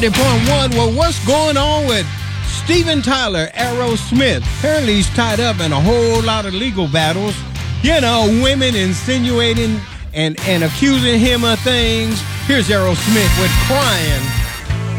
90.1. Well, what's going on with Steven Tyler, Aerosmith? Apparently he's tied up in a whole lot of legal battles. You know, women insinuating and accusing him of things. Here's Aerosmith with Crying.